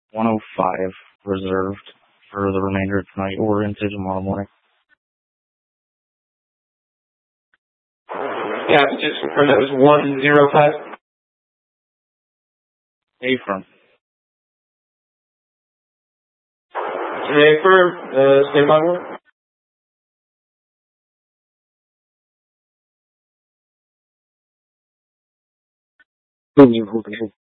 105 reserved for the remainder of tonight or into tomorrow morning. Yeah, just confirm that was 105. Affirm. Affirm, stand by one. When you hold